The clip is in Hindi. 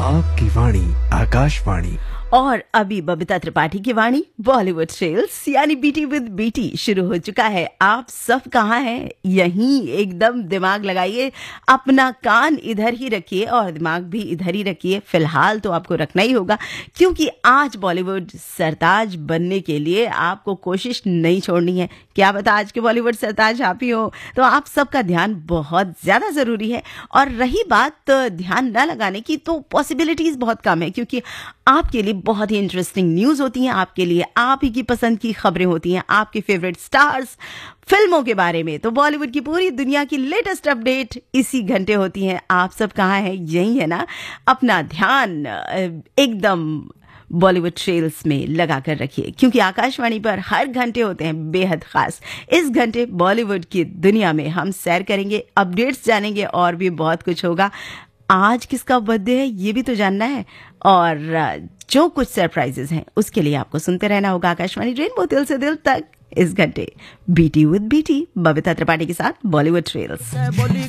आपकी वाणी आकाशवाणी। और अभी बबीता त्रिपाठी की वाणी बॉलीवुड ट्रेल्स यानी बीटी विद बीटी शुरू हो चुका है। आप सब कहाँ हैं? यहीं एकदम दिमाग लगाइए, अपना कान इधर ही रखिए और दिमाग भी इधर ही रखिए। फिलहाल तो आपको रखना ही होगा, क्योंकि आज बॉलीवुड सरताज बनने के लिए आपको कोशिश नहीं छोड़नी है। क्या पता आज के बॉलीवुड सरताज आप ही हो, तो आप सबका ध्यान बहुत ज्यादा जरूरी है। और रही बात ध्यान न लगाने की, तो पॉसिबिलिटीज बहुत कम है, क्योंकि आपके लिए बहुत ही इंटरेस्टिंग न्यूज होती हैं, आपके लिए आप ही की पसंद की खबरें होती हैं, आपके फेवरेट स्टार्स, फिल्मों के बारे में। तो बॉलीवुड की पूरी दुनिया की लेटेस्ट अपडेट इसी घंटे होती हैं। आप सब कहाँ हैं? यही है ना। अपना ध्यान एकदम बॉलीवुड ट्रेल्स में लगा कर रखिए, क्योंकि आकाशवाणी पर हर घंटे होते हैं बेहद खास। इस घंटे बॉलीवुड की दुनिया में हम सैर करेंगे, अपडेट्स जानेंगे और भी बहुत कुछ होगा। आज किसका बर्थडे है ये भी तो जानना है, और जो कुछ सरप्राइजेस हैं उसके लिए आपको सुनते रहना होगा आकाशवाणी रेनबो दिल से दिल तक। इस घंटे BT with BT Babita Tripathi के साथ बॉलीवुड ट्रेल्स।